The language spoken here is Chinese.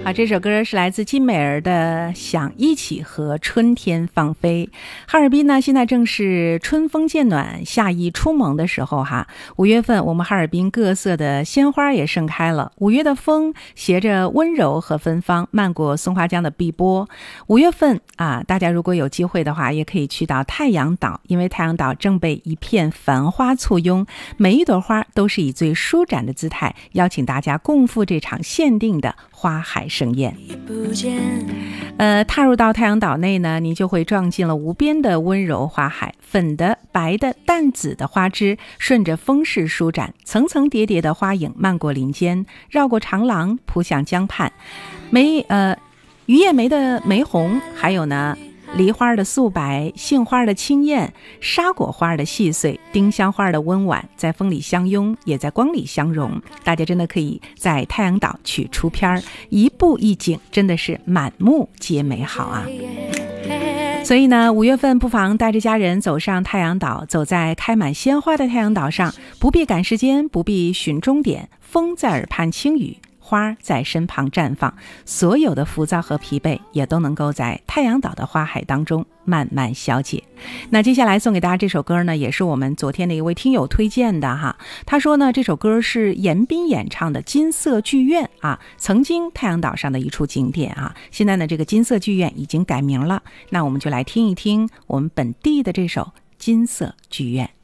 好，这首歌是来自金美儿的《想一起和春天放飞》。哈尔滨呢，现在正是春风渐暖、夏意初萌的时候哈。5月份，我们哈尔滨各色的鲜花也盛开了。5月的风携着温柔和芬芳，漫过松花江的碧波。5月份啊，大家如果有机会的话，也可以去到太阳岛，因为太阳岛正被一片繁花簇拥，每一朵花都是以最舒展的姿态，邀请大家共赴这场限定的花海盛宴。踏入到太阳岛内呢，你就会撞进了无边的温柔花海，粉的、白的、淡紫的花枝顺着风势舒展，层层叠叠的花影漫过林间，绕过长廊，扑向江畔。榆叶梅的玫红，还有呢梨花的素白，杏花的清艳，沙果花的细碎，丁香花的温婉，在风里相拥，也在光里相融。大家真的可以在太阳岛去出片，一步一景，真的是满目皆美好啊。所以呢，5月份不妨带着家人走上太阳岛，走在开满鲜花的太阳岛上，不必赶时间，不必寻终点，风在耳畔轻语，花在身旁绽放，所有的浮躁和疲惫也都能够在太阳岛的花海当中慢慢消解。那接下来送给大家这首歌呢，也是我们昨天的一位听友推荐的哈。他说呢，这首歌是严彬演唱的金色剧院啊，曾经太阳岛上的一处景点啊，现在呢这个金色剧院已经改名了。那我们就来听一听我们本地的这首金色剧院。